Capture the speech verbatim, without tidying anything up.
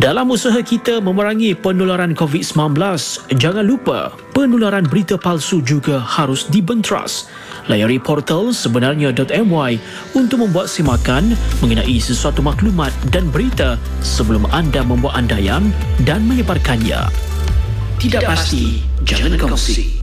Dalam usaha kita memerangi penularan covid sembilan belas, jangan lupa penularan berita palsu juga harus dibenteras. Layari portal sebenarnya .my untuk membuat simakan mengenai sesuatu maklumat dan berita sebelum anda membuat andaian dan menyebarkannya. Tidak pasti, jangan kongsi.